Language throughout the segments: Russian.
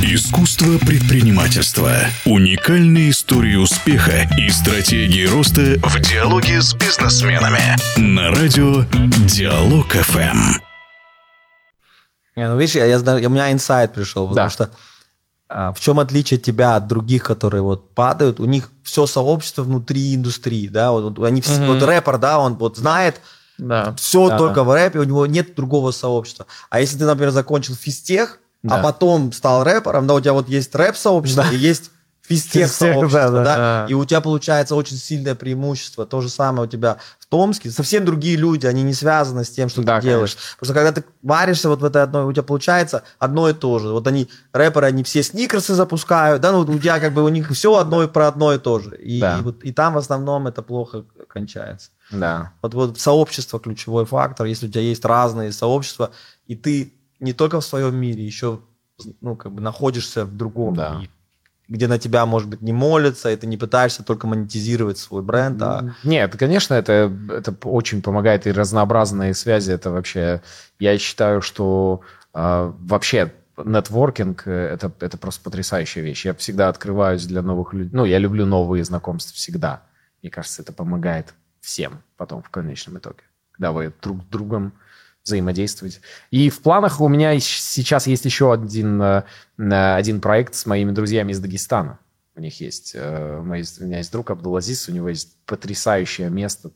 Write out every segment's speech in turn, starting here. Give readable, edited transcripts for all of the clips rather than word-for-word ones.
Искусство предпринимательства. Уникальные истории успеха и стратегии роста в диалоге с бизнесменами. На радио Диалог ФМ. Видишь, у меня инсайт пришел, потому что в чем отличие тебя от других, которые вот падают? У них все сообщество внутри индустрии, да, вот они все, вот рэпер, да, он вот знает все только в рэпе, у него нет другого сообщества. А если ты, например, закончил физтех, а потом стал рэпером, да, у тебя вот есть рэп-сообщество и есть физтех-сообщество, да, и у тебя получается очень сильное преимущество. То же самое у тебя в Томске. Совсем другие люди, они не связаны с тем, что ты делаешь. Потому что когда ты варишься вот в этой одной, у тебя получается одно и то же. Вот они, рэперы, они все сникерсы запускают, да, ну у тебя как бы у них все одно и про одно и то же. И там в основном это плохо кончается. Да. Вот сообщество ключевой фактор. Если у тебя есть разные сообщества, и ты не только в своем мире, еще находишься в другом мире, где на тебя, может быть, не молятся, и ты не пытаешься только монетизировать свой бренд. Нет, конечно, это очень помогает, и разнообразные связи, это вообще, я считаю, что вообще нетворкинг это просто потрясающая вещь. Я всегда открываюсь для новых людей, я люблю новые знакомства всегда. Мне кажется, это помогает всем потом в конечном итоге, когда вы друг с другом взаимодействовать. И в планах у меня сейчас есть еще один проект с моими друзьями из Дагестана. У них есть, у меня есть друг Абдулазиз, у него есть потрясающее место.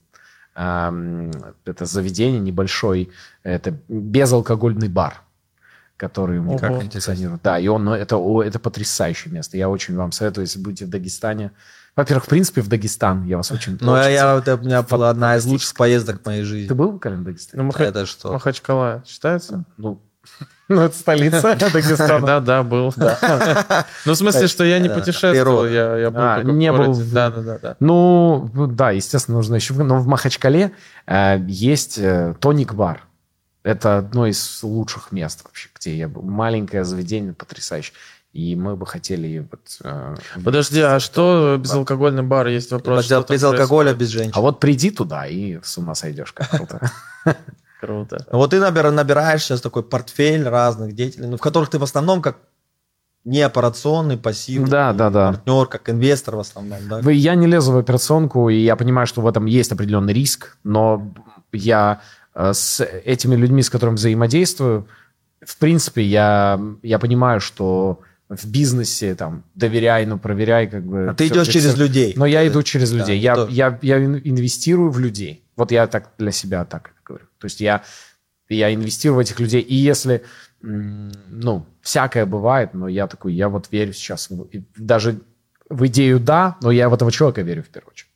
Это заведение небольшой, это безалкогольный бар, который у них функционирует. Да, и это потрясающее место. Я очень вам советую, если будете в Дагестане. Во-первых, в принципе, в Дагестан я вас очень... у меня была одна из лучших поездок в моей жизни. Ты был, Карен, в Дагестане? Это что? Махачкала считается? Это столица Дагестана. Да, был. Ну, в смысле, что я не путешествовал, я был только не в был. Да. Ну, да, естественно, нужно еще... Но в Махачкале есть тоник-бар. Это одно из лучших мест вообще, где я был. Маленькое заведение, потрясающее. И мы бы хотели... Подожди, а что безалкогольный бар? Есть вопрос. Без алкоголя, без женщин. А вот приди туда и с ума сойдешь. Как круто. Круто. Вот ты набираешь сейчас такой портфель разных деятелей, в которых ты в основном как не операционный, пассивный партнер, как инвестор в основном. Да? Я не лезу в операционку, и я понимаю, что в этом есть определенный риск, но я с этими людьми, с которыми взаимодействую, в принципе, я понимаю, что в бизнесе там доверяй, но проверяй, как бы. А ты идешь через людей. Но я иду через людей. Я инвестирую в людей. Вот я так для себя так говорю. То есть я инвестирую в этих людей. И если, всякое бывает, но я такой, я вот верю сейчас, даже в идею но я в этого человека верю в первую очередь.